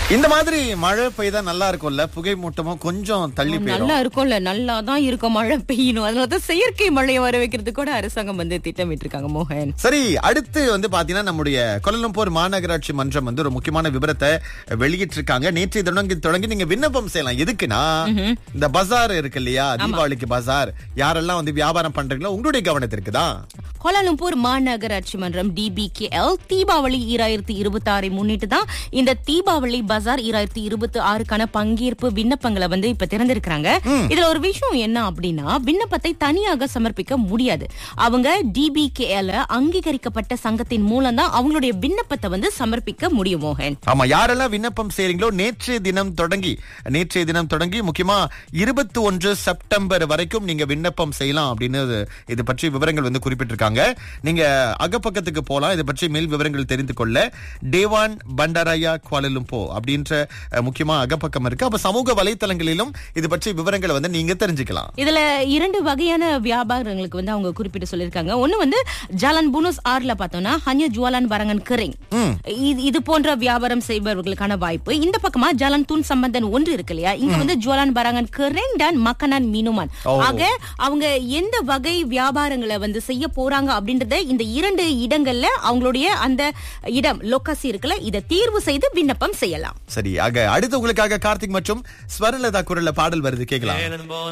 இந்த மாதிரி மழை பெய்தா நல்லா இருக்கும்ல, புகை மூட்டமும் கொஞ்சம் தள்ளி போயிடும். நல்லா இருக்கும்ல, நல்லா தான் இருக்கும் மழை பெய்யணும். அதனாலதான் செயற்கை மழையை வர வைக்கிறதுக்கு கூட அரசாங்கம் திட்டமிட்டு இருக்காங்க மோகன். சரி, அடுத்து பாத்தீங்கன்னா நம்முடைய கோலாலம்பூர் மாநகராட்சி மன்றம் ஒரு முக்கியமான விவரத்தை வெளியிட்டு இருக்காங்க. நேற்றைய தொடங்கி நீங்க விண்ணப்பம் செய்யலாம். எதுக்குன்னா இந்த பஜார் இருக்கு இல்லையா, தீபாவளிக்கு பஜார் யாரெல்லாம் வியாபாரம் பண்றீங்களோ உங்களுடைய கவனத்திற்கு தான். கோலாலம்பூர் மாநகராட்சி மன்றம் DBKL தீபாவளி 2026 முன்னிட்டு தான் இந்த தீபாவளி பஜார் 2026க்கான பங்கேற்பு விண்ணப்பங்களை இப்ப திறந்திருக்காங்க. இதுல ஒரு விஷயம் என்ன அப்படின்னா, விண்ணப்பத்தை தனியாக சமர்ப்பிக்க முடியாது. அவங்க DBKL அங்கீகரிக்கப்பட்ட சங்கத்தின் மூலம் தான் அவங்களுடைய விண்ணப்பத்தை சமர்ப்பிக்க முடியும் மோகன். ஆமா, யாரெல்லாம் விண்ணப்பம் செய்றீங்களோ நேற்றைய தினம் தொடங்கி முக்கியமா 21 செப்டம்பர் வரைக்கும் நீங்க விண்ணப்பம் செய்யலாம் அப்படின்னு இது பற்றி விவரங்கள் குறிப்பிட்டிருக்காங்க. நீங்க அகப்பக்கத்துக்கு போலாம். இது பற்றி மேல் விவரங்கள் தெரிந்து கொள்ள டேவான் பண்டாராயா கோலாலம்பூர் அப்படின்ற முக்கியமா அகப்பக்கம் இருக்கு. அப்ப சமூக வலைத்தளங்களிலும் இது பற்றி விவரங்களை நீங்க தெரிஞ்சுக்கலாம். இதுல 2 வகையான வியாபாரங்களுக்கு அவங்க குறிப்பிட்டு சொல்லிருக்காங்க. ஒண்ணு ஜாலான் புனோஸ் ஆர்ல பார்த்தோம்னா ஹன்யா ஜுவாலான் பரங்கன் கரிங், இது போன்ற வியாபாரம் செய்பவர்களுக்கான வாய்ப்பு. இந்த பக்கமா ஜாலான் தூன் சம்பந்தன் 1 இருக்கு இல்லையா, இங்க ஜுவாலான் பரங்கன் கரிங் டான் மக்கனான் மீனுமான். ஆக அவங்க எந்த வகை வியாபாரங்களை செய்ய போறாங்க அப்படின்றத இந்த 2 இடங்கள்ல அவங்களுடைய அந்த இடம் லொகசி இருக்குல்ல, இதை தீர்வு செய்து விண்ணப்பம் செய்யலாம். சரி, அடுத்து உங்களுக்காக கார்த்திக் மற்றும் ஸ்வர்ணலதா குரல்ல பாடல் வருது, கேட்கலாம்.